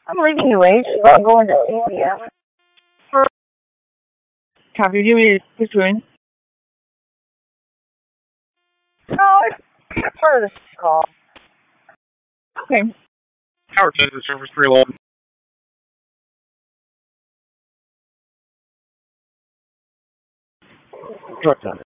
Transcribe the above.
I'm leaving anyway. She's not going to India. Copy. Give me this one. No, it's part of this call. Okay. Howard Texas Service 311. What's up?